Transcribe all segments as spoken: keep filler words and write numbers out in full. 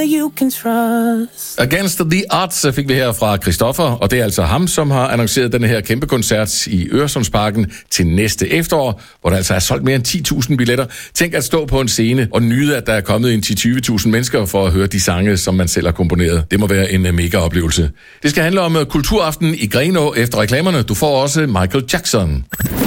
You can trust. Against the Odds fik vi her fra Christoffer, og det er altså ham, som har annonceret den her kæmpe koncert i Øresundsparken til næste efterår, hvor der altså er solgt mere end ti tusind billetter. Tænk at stå på en scene og nyde, at der er kommet en ti til tyve tusind mennesker for at høre de sange, som man selv har komponeret. Det må være en mega oplevelse. Det skal handle om kulturaften i Grenaa efter reklamerne. Du får også Michael Jackson.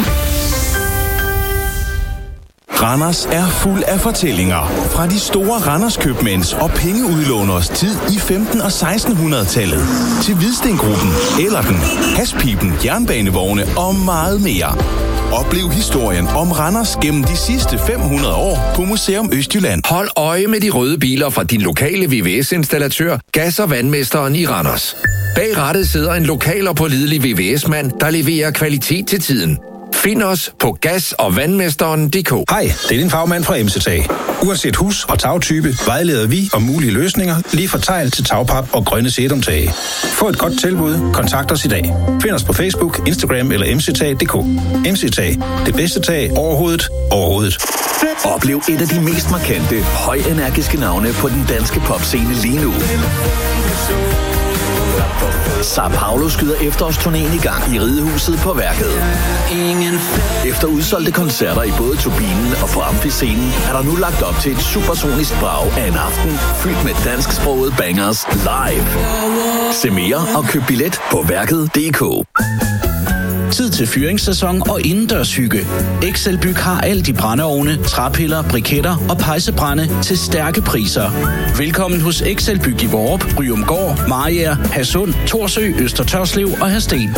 Randers er fuld af fortællinger fra de store Randers-købmænds og pengeudlåners tid i femten- og sekstenhundredetallet til Hvidstengruppen, Ellerden, Haspipen, jernbanevogne og meget mere. Oplev historien om Randers gennem de sidste fem hundrede år på Museum Østjylland. Hold øje med de røde biler fra din lokale V V S-installatør, Gas- og Vandmesteren i Randers. Bag rattet sidder en lokal og pålidelig V V S-mand, der leverer kvalitet til tiden. Find os på gas og vandmesteren punktum d k. Hej, det er din fagmand fra M C Tag. Uanset hus- og tagtype vejleder vi om mulige løsninger lige fra tegl til tagpap og grønne sedumtage. Få et godt tilbud, kontakt os i dag. Find os på Facebook, Instagram eller m c tag punktum d k. M C Tag, det bedste tag overhovedet, overhovedet. Oplev et af de mest markante, højenergiske navne på den danske popscene lige nu. Sao Paulo skyder efterårsturnéen i gang i Ridehuset på Værket. Efter udsolgte koncerter i både Turbinen og på Amfiscenen, er der nu lagt op til et supersonisk brag af en aften fyldt med dansksprogede bangers live. Se mere og køb billet på værket punktum d k. Tid til fyringssæson og indendørshygge. Excelbyg har alt i brændeovne, træpiller, briketter og pejsebrænde til stærke priser. Velkommen hos Excelbyg i Vorup, Ryumgård, Mariager, Hadsund, Thorsø, Øster Tørslev og Hadsten.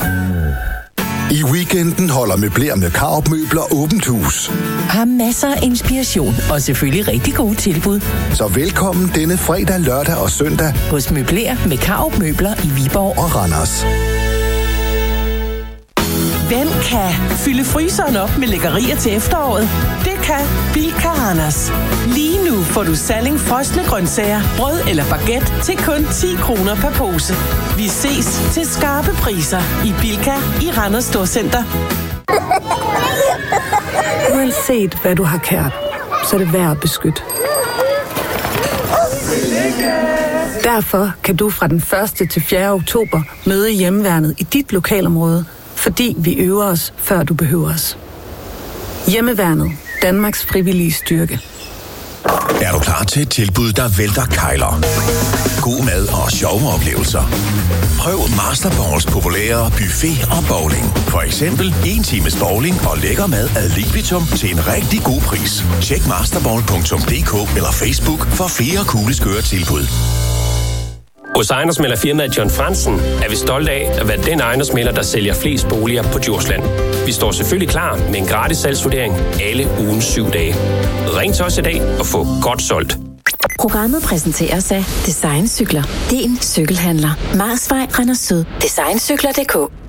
I weekenden holder Møbler med Karup Møbler åbent hus. Har masser af inspiration og selvfølgelig rigtig gode tilbud. Så velkommen denne fredag, lørdag og søndag hos Møbler med Karup Møbler i Viborg og Randers. Hvem kan fylde fryseren op med lækkerier til efteråret? Det kan Bilka Randers. Lige nu får du Salling frosne grøntsager, brød eller baguette til kun ti kroner per pose. Vi ses til skarpe priser i Bilka i Randers Storcenter. Uanset hvad du har kært, så er det værd at beskytte. Derfor kan du fra den første til fjerde oktober møde Hjemmeværnet i dit lokalområde, fordi vi øver os, før du behøver os. Hjemmeværnet. Danmarks frivillige styrke. Er du klar til et tilbud, der vælter kejler? God mad og sjove oplevelser. Prøv Masterballs populære buffet og bowling. For eksempel en times bowling og lækker mad ad libitum til en rigtig god pris. Tjek masterball punktum d k eller Facebook for flere coole skøre tilbud. Hos ejendomsmæglerfirmaet John Fransen er vi stolte af at være den ejendomsmægler, der sælger flest boliger på Djursland. Vi står selvfølgelig klar med en gratis salgsvurdering alle ugens syv dage. Ring til os i dag og få godt solgt. Programmet præsenteres af Design Cykler. Din cykelhandler. Marsvej, Randers Syd. Design Cykler punktum d k.